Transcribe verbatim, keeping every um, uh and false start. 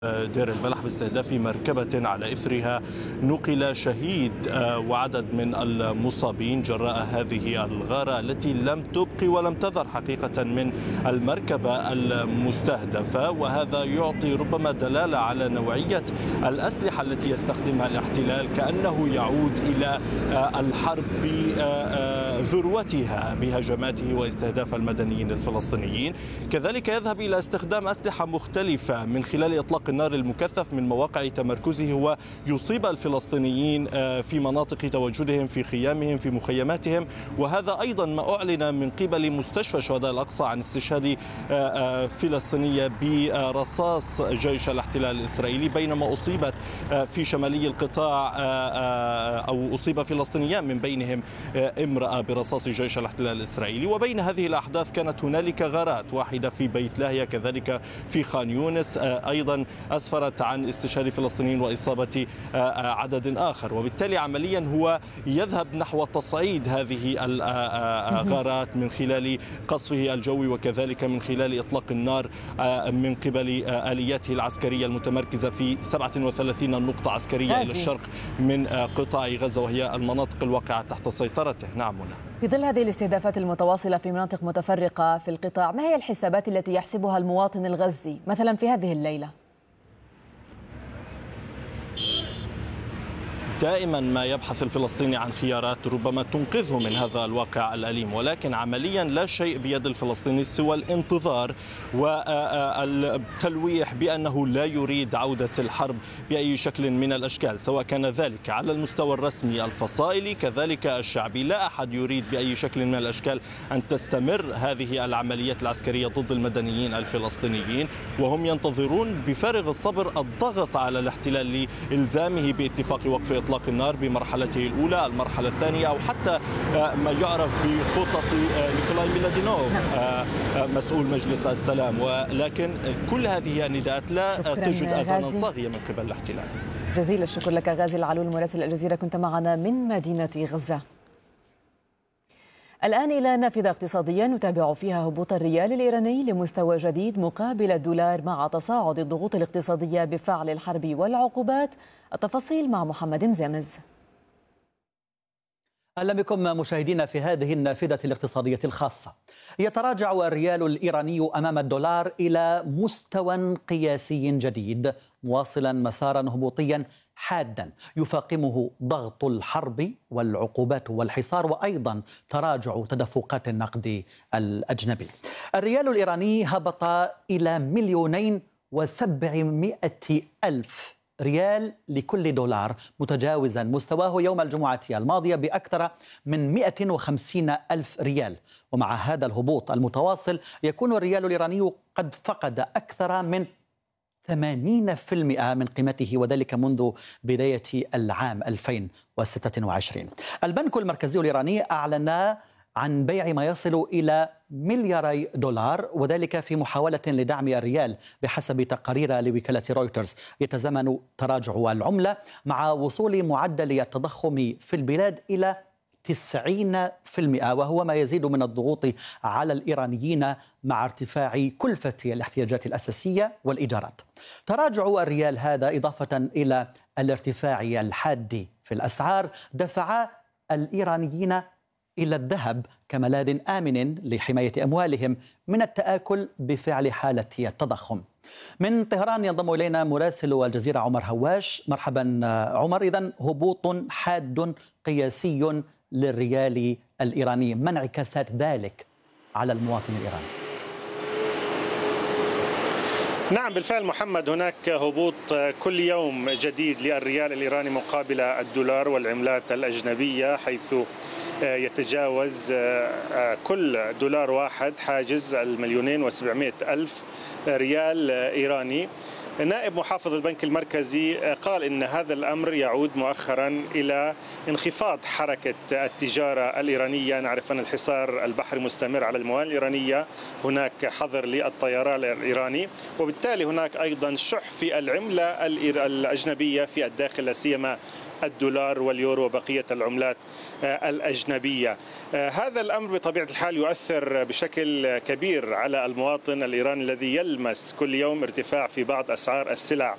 دير البلح باستهداف مركبة على إثرها نقل شهيد وعدد من المصابين جراء هذه الغارة التي لم تبقي ولم تذر حقيقة من المركبة المستهدفة، وهذا يعطي ربما دلالة على نوعية الأسلحة التي يستخدمها الاحتلال، كأنه يعود إلى الحرب بذروتها بهجماته واستهداف المدنيين الفلسطينيين. كذلك يذهب إلى استخدام أسلحة مختلفة من خلال إطلاق النار المكثف من مواقع تمركزه، هو يصيب الفلسطينيين في مناطق تواجدهم، في خيامهم، في مخيماتهم. وهذا أيضا ما أعلن من قبل مستشفى شهداء الأقصى عن استشهاد فلسطينية برصاص جيش الاحتلال الإسرائيلي، بينما أصيبت في شمالي القطاع أو أصيب فلسطينيان من بينهم امرأة برصاص جيش الاحتلال الإسرائيلي. وبين هذه الأحداث كانت هنالك غارات، واحدة في بيت لاهيا كذلك في خان يونس، أيضا أسفرت عن استشهاد فلسطينيين وإصابة عدد آخر. وبالتالي عمليا هو يذهب نحو تصعيد هذه الغارات من خلال قصفه الجوي، وكذلك من خلال إطلاق النار من قبل آلياته العسكرية المتمركزة في سبعة وثلاثين نقطة عسكرية إلى الشرق من قطاع غزة، وهي المناطق الواقعة تحت سيطرته. نعم هنا. في ظل هذه الاستهدافات المتواصلة في مناطق متفرقة في القطاع، ما هي الحسابات التي يحسبها المواطن الغزي مثلا في هذه الليلة؟ دائما ما يبحث الفلسطيني عن خيارات ربما تنقذه من هذا الواقع الأليم، ولكن عمليا لا شيء بيد الفلسطيني سوى الانتظار والتلويح بأنه لا يريد عودة الحرب بأي شكل من الأشكال، سواء كان ذلك على المستوى الرسمي الفصائلي كذلك الشعبي. لا أحد يريد بأي شكل من الأشكال أن تستمر هذه العمليات العسكرية ضد المدنيين الفلسطينيين، وهم ينتظرون بفارغ الصبر الضغط على الاحتلال لإلزامه باتفاق وقف إطلاق إطلاق النار بمرحلته الأولى، المرحلة الثانية، أو حتى ما يعرف بخطط نيكولاي ميلادينوف مسؤول مجلس السلام. ولكن كل هذه النداءات لا تجد أذانا صاغية من قبل الاحتلال. جزيل الشكر لك غازي العلول مراسل الجزيرة، كنت معنا من مدينة غزة. الآن إلى نافذة اقتصادية نتابع فيها هبوط الريال الإيراني لمستوى جديد مقابل الدولار مع تصاعد الضغوط الاقتصادية بفعل الحرب والعقوبات. التفاصيل مع محمد مزامز. أهلا بكم مشاهدينا في هذه النافذة الاقتصادية الخاصة. يتراجع الريال الإيراني أمام الدولار إلى مستوى قياسي جديد، مواصلا مسارا هبوطيا حادا يفاقمه ضغط الحرب والعقوبات والحصار، وأيضا تراجع تدفقات النقد الأجنبي. الريال الإيراني هبط إلى مليونين وسبعمائة ألف ريال لكل دولار، متجاوزا مستواه يوم الجمعة الماضية بأكثر من مئة وخمسين ألف ريال. ومع هذا الهبوط المتواصل يكون الريال الإيراني قد فقد أكثر من ثمانين بالمئة من قيمته، وذلك منذ بداية العام ألفين وستة وعشرين. البنك المركزي الإيراني أعلن عن بيع ما يصل إلى ملياري دولار، وذلك في محاولة لدعم الريال بحسب تقارير لوكالة رويترز. يتزامن تراجع العملة مع وصول معدل التضخم في البلاد إلى تسعين بالمئة، وهو ما يزيد من الضغوط على الإيرانيين مع ارتفاع كلفة الاحتياجات الأساسية والإيجارات. تراجع الريال هذا إضافة إلى الارتفاع الحاد في الأسعار دفع الإيرانيين إلى الذهب كملاذ آمن لحماية أموالهم من التآكل بفعل حالة التضخم. من طهران ينضم إلينا مراسل الجزيرة عمر هواش. مرحبا عمر. إذن هبوط حاد قياسي للريال الإيراني، ما انعكاسات ذلك على المواطن الإيراني؟ نعم بالفعل محمد، هناك هبوط كل يوم جديد للريال الإيراني مقابل الدولار والعملات الأجنبية، حيث يتجاوز كل دولار واحد حاجز المليونين وسبعمائة ألف ريال إيراني. نائب محافظ البنك المركزي قال إن هذا الأمر يعود مؤخرا إلى انخفاض حركة التجارة الإيرانية. نعرف أن الحصار البحري مستمر على الموانئ الإيرانية، هناك حظر للطيران الإيراني، وبالتالي هناك أيضا شح في العملة الأجنبية في الداخل، لا سيما الدولار واليورو وبقية العملات الأجنبية. هذا الأمر بطبيعة الحال يؤثر بشكل كبير على المواطن الإيراني الذي يلمس كل يوم ارتفاع في بعض أسعار السلع